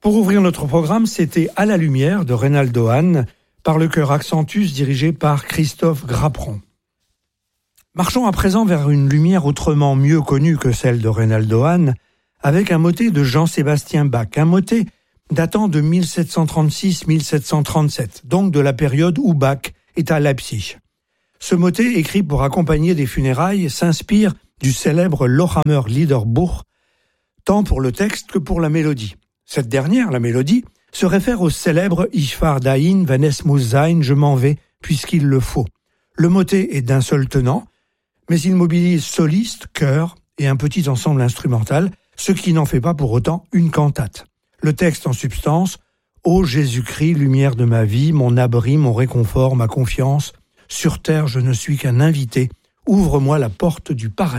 Pour ouvrir notre programme, c'était À la lumière de Reynaldo Hahn par le chœur Accentus dirigé par Christophe Grapperon. Marchons à présent vers une lumière autrement mieux connue que celle de Reynaldo Hahn, avec un motet de Jean-Sébastien Bach, un motet datant de 1736-1737, donc de la période où Bach est à Leipzig. Ce motet, écrit pour accompagner des funérailles, s'inspire du célèbre Lochhammer Liederbuch, tant pour le texte que pour la mélodie. Cette dernière, la mélodie, se réfère au célèbre « Ich fahr dahin, wenn es muss sein », je m'en vais, puisqu'il le faut. Le motet est d'un seul tenant, mais il mobilise soliste, chœur et un petit ensemble instrumental, ce qui n'en fait pas pour autant une cantate. Le texte en substance « Ô Jésus-Christ, lumière de ma vie, mon abri, mon réconfort, ma confiance, sur terre je ne suis qu'un invité, ouvre-moi la porte du paradis ».